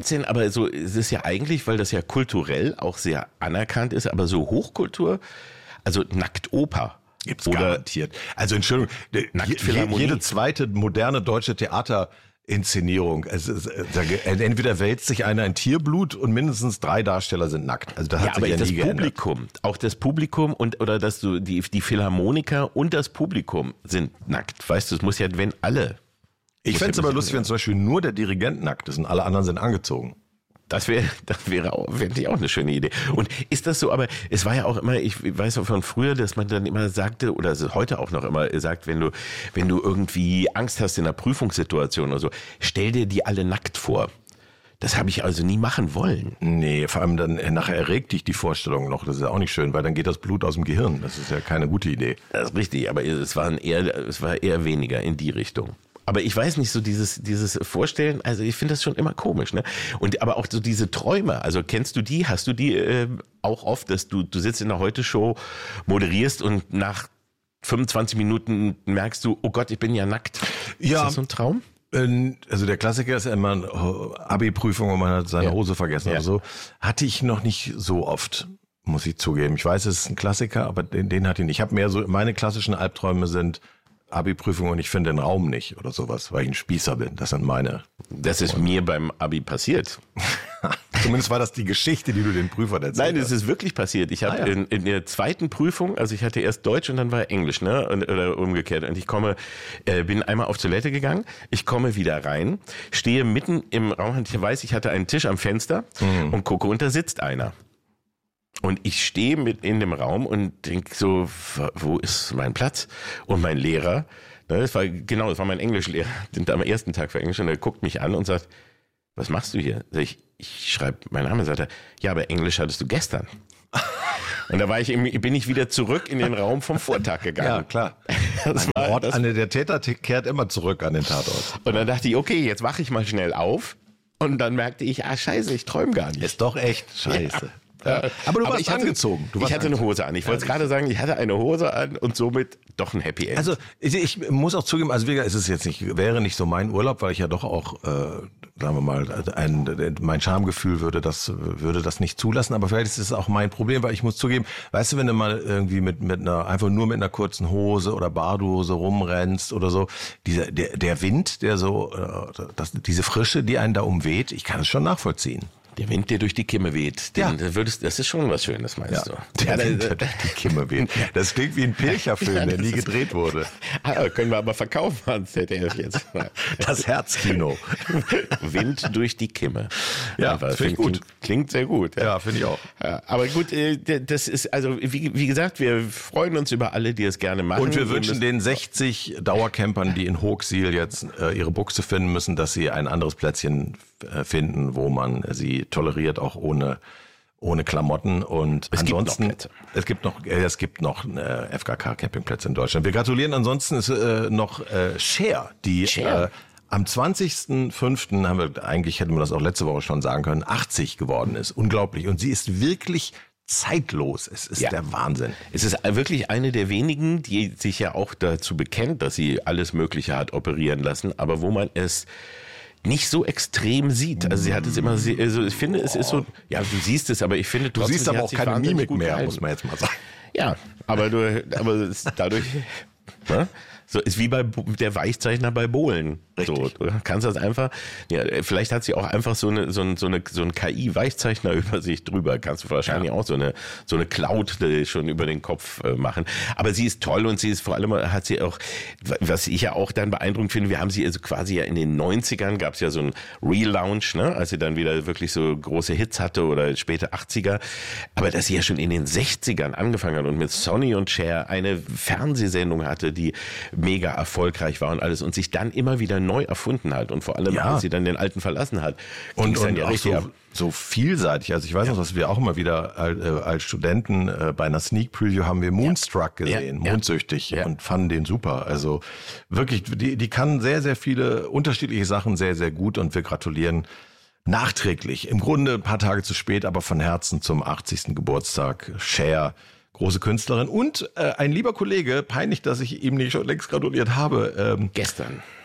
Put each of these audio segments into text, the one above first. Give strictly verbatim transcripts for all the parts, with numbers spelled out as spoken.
Gibt's denn aber so, es ist ja eigentlich, weil das ja kulturell auch sehr anerkannt ist, aber so Hochkultur, also Nacktoper. Gibt's garantiert. Also Entschuldigung, je, jede zweite moderne deutsche Theaterinszenierung, es ist, entweder wälzt sich einer in Tierblut und mindestens drei Darsteller sind nackt. Also da hat ja, sich aber ja das nie Publikum, geändert. auch das Publikum und oder dass du die die Philharmoniker und das Publikum sind nackt. Weißt du, es muss ja, wenn alle. Ich fände es aber lustig, wenn zum Beispiel nur der Dirigent nackt ist und alle anderen sind angezogen. Das wäre, das wäre auch, wäre ich auch eine schöne Idee. Und ist das so, aber es war ja auch immer, ich weiß auch von früher, dass man dann immer sagte, oder es heute auch noch immer sagt, wenn du, wenn du irgendwie Angst hast in einer Prüfungssituation oder so, stell dir die alle nackt vor. Das habe ich also nie machen wollen. Nee, vor allem dann nachher erregt dich die Vorstellung noch. Das ist ja auch nicht schön, weil dann geht das Blut aus dem Gehirn. Das ist ja keine gute Idee. Das ist richtig, aber es waren eher, es war eher weniger in die Richtung. Aber ich weiß nicht, so dieses dieses Vorstellen, also ich finde das schon immer komisch, ne? Und aber auch so diese Träume, also kennst du die, hast du die äh, auch oft, dass du du sitzt in der Heute-Show, moderierst und nach fünfundzwanzig Minuten merkst du, oh Gott, ich bin ja nackt. Ja. Ist das so ein Traum? Also der Klassiker ist ja immer eine Abi-Prüfung, wo man hat seine Ja. Hose vergessen Ja. oder so. Hatte ich noch nicht so oft, muss ich zugeben. Ich weiß, es ist ein Klassiker, aber den, den hatte ich nicht. Ich habe mehr so, meine klassischen Albträume sind Abi-Prüfung und ich finde den Raum nicht oder sowas, weil ich ein Spießer bin. Das sind meine. Das ist mir beim Abi passiert. Zumindest war das die Geschichte, die du den Prüfern erzählt Nein, hast. es ist wirklich passiert. Ich habe Ah, ja. in, in der zweiten Prüfung, also ich hatte erst Deutsch und dann war Englisch, ne, und, oder umgekehrt. Und ich komme, äh, bin einmal auf Toilette gegangen, ich komme wieder rein, stehe mitten im Raum, und ich weiß, ich hatte einen Tisch am Fenster Mhm. und gucke, und da sitzt einer. Und ich stehe mit in dem Raum und denke so, wo ist mein Platz? Und mein Lehrer, ne, das war genau, das war mein Englischlehrer, am ersten Tag für Englisch, und er guckt mich an und sagt, was machst du hier? Sag ich, ich schreibe meinen Namen, sagt er, ja, aber Englisch hattest du gestern. Und da war ich im, bin ich wieder zurück in den Raum vom Vortag gegangen. Ja, klar. Das Ein war, Ort, das, an der Täter kehrt immer zurück an den Tatort. und dann dachte ich, okay, jetzt wache ich mal schnell auf. Und dann merkte ich, ah scheiße, ich träume gar nicht. Ist doch echt scheiße. Ja. Aber du warst ich hatte, angezogen. Du warst ich hatte eine angezogen. Hose an. Ich wollte es gerade sagen, ich hatte eine Hose an und somit doch ein Happy End. Also ich, ich muss auch zugeben, also wie gesagt, es ist jetzt nicht, wäre nicht so mein Urlaub, weil ich ja doch auch, äh, sagen wir mal, ein, mein Schamgefühl würde das würde das nicht zulassen. Aber vielleicht ist es auch mein Problem, weil ich muss zugeben, weißt du, wenn du mal irgendwie mit mit einer einfach nur mit einer kurzen Hose oder Badehose rumrennst oder so, dieser der der Wind, der so, äh, das, diese Frische, die einen da umweht, ich kann es schon nachvollziehen. Der Wind, der durch die Kimme weht, den, Ja. da würdest, das ist schon was Schönes, meinst du? Der Ja, Wind, da- der durch die Kimme weht. Das klingt wie ein Pilcher-Film, Ja, der das nie ist- gedreht wurde. Ah, können wir aber verkaufen ans Z D F jetzt. Das Herzkino. Wind durch die Kimme. Ja, Einfach, finde ich gut. Klingt, klingt sehr gut. Ja, finde ich auch. Ja, aber gut, äh, das ist, also wie, wie gesagt, wir freuen uns über alle, die es gerne machen. Und wir wünschen das- den sechzig Dauercampern, die in Hochsiel jetzt äh, ihre Buchse finden müssen, dass sie ein anderes Plätzchen äh, finden, wo man sie toleriert, auch ohne ohne Klamotten. Und Es gibt noch ansonsten Plätze. es gibt noch äh, es gibt noch äh, F K K Campingplätze in Deutschland. Wir gratulieren. Ansonsten ist äh, noch äh, Cher, die Cher. Äh, am zwanzigsten fünften haben wir, eigentlich hätten wir das auch letzte Woche schon sagen können, achtzig geworden ist. Unglaublich. Und sie ist wirklich zeitlos. Es ist Ja. der Wahnsinn. Es ist wirklich eine der wenigen, die sich ja auch dazu bekennt, dass sie alles Mögliche hat operieren lassen, aber wo man es nicht so extrem sieht. Also sie hat es immer, sehr- also ich finde, es ist so, ja, du siehst es, aber ich finde Du trotzdem, siehst sie aber hat auch sich keine wahnsinnig Mimik gut mehr, gehalten. muss man jetzt mal sagen. Ja, aber du, aber es, dadurch, ne? So ist wie bei Bo- der Weichzeichner bei Bohlen. So, Richtig. du kannst das einfach, ja, vielleicht hat sie auch einfach so eine, so ein, so eine, so ein K I-Weichzeichner über sich drüber. Kannst du wahrscheinlich auch so eine, so eine Cloud äh, schon über den Kopf äh, machen. Aber sie ist toll und sie ist vor allem, hat sie auch, was ich ja auch dann beeindruckend finde, wir haben sie also quasi ja in den neunzigern gab es ja so ein Relaunch, ne, als sie dann wieder wirklich so große Hits hatte oder späte achtziger. Aber dass sie ja schon in den sechzigern angefangen hat und mit Sonny und Cher eine Fernsehsendung hatte, die mega erfolgreich war und alles und sich dann immer wieder neu erfunden hat und vor allem, Ja. als sie dann den alten verlassen hat, Und, ging's dann und ja auch richtig so, ab. so vielseitig. Also ich weiß noch, dass wir auch immer wieder als, äh, als Studenten äh, bei einer Sneak Preview haben wir Moonstruck gesehen, Ja. mondsüchtig Ja. und fanden den super. Also wirklich, die, die kann sehr, sehr viele unterschiedliche Sachen sehr, sehr gut und wir gratulieren nachträglich. Im Grunde ein paar Tage zu spät, aber von Herzen zum achtzigsten Geburtstag. Cher, große Künstlerin und äh, ein lieber Kollege, peinlich, dass ich ihm nicht schon längst gratuliert habe, ähm, Gestern.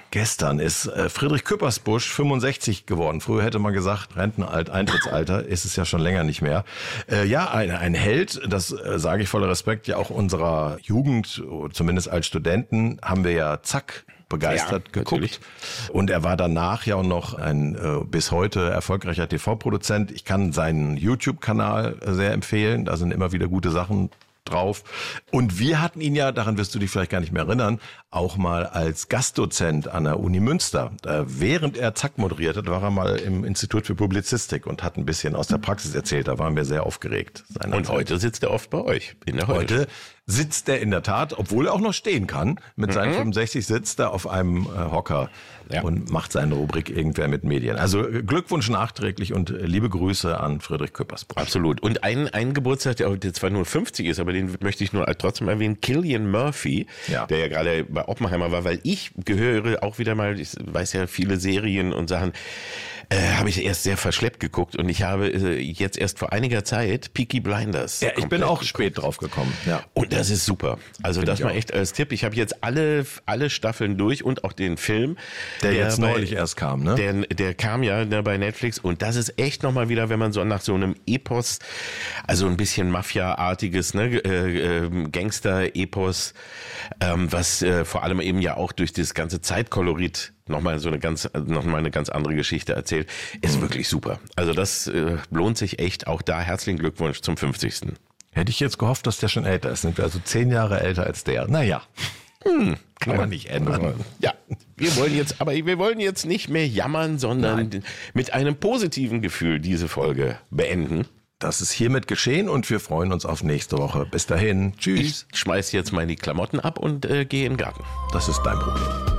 Gestern ist äh, Friedrich Küppersbusch fünfundsechzig geworden. Früher hätte man gesagt, Rentenalt, Eintrittsalter, ist es ja schon länger nicht mehr. Äh, ja, ein, ein Held, das äh, sage ich voller Respekt, ja auch unserer Jugend, zumindest als Studenten, haben wir ja zack begeistert ja, geguckt. Natürlich. Und er war danach ja auch noch ein äh, bis heute erfolgreicher T V-Produzent. Ich kann seinen YouTube-Kanal sehr empfehlen. Da sind immer wieder gute Sachen drauf. Und wir hatten ihn ja, daran wirst du dich vielleicht gar nicht mehr erinnern, auch mal als Gastdozent an der Uni Münster. Da, während er Zack moderiert hat, war er mal im Institut für Publizistik und hat ein bisschen aus der Praxis erzählt. Da waren wir sehr aufgeregt. Und Zeit. Heute sitzt er oft bei euch. In der heute. heute sitzt er in der Tat, obwohl er auch noch stehen kann. Mit seinen mhm. fünfundsechzig sitzt er auf einem äh, Hocker ja. und macht seine Rubrik Irgendwer mit Medien. Also Glückwunsch nachträglich und liebe Grüße an Friedrich Küppersbusch. Absolut. Und ein, ein Geburtstag, der zwar nur fünfzig ist, aber den möchte ich nur trotzdem erwähnen, Cillian Murphy, ja. der ja gerade bei Oppenheimer war, weil ich gehöre auch wieder mal, ich weiß ja viele Serien und Sachen, äh, habe ich erst sehr verschleppt geguckt und ich habe äh, jetzt erst vor einiger Zeit Peaky Blinders. Ja, ich bin auch geguckt. spät drauf gekommen. Ja. Und das ist super. Also Find das mal echt als Tipp. Ich habe jetzt alle alle Staffeln durch und auch den Film. Der, der jetzt bei, neulich erst kam, ne? Der, der kam ja ne, bei Netflix und das ist echt nochmal wieder, wenn man so nach so einem Epos, also ein bisschen Mafia-artiges, ne, äh, äh, Gangster-Epos, ähm, was äh, vor allem eben ja auch durch das ganze Zeitkolorit nochmal so eine ganz, nochmal eine ganz andere Geschichte erzählt, ist mhm. wirklich super. Also das äh, lohnt sich echt. Auch da herzlichen Glückwunsch zum fünfzigsten Hätte ich jetzt gehofft, dass der schon älter ist. Sind wir also zehn Jahre älter als der. Naja, hm, kann man nicht ändern. Ja, wir wollen jetzt, aber wir wollen jetzt nicht mehr jammern, sondern Nein. mit einem positiven Gefühl diese Folge beenden. Das ist hiermit geschehen und wir freuen uns auf nächste Woche. Bis dahin, tschüss. Ich schmeiß jetzt mal die Klamotten ab und äh, gehe in den Garten. Das ist dein Problem.